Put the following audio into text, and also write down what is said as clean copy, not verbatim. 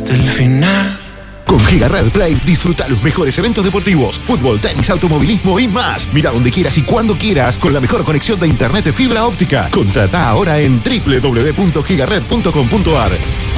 hasta el final. Con Gigared Play disfruta los mejores eventos deportivos, fútbol, tenis, automovilismo y más. Mira donde quieras y cuando quieras con la mejor conexión de internet de fibra óptica. Contrata ahora en www.gigared.com.ar.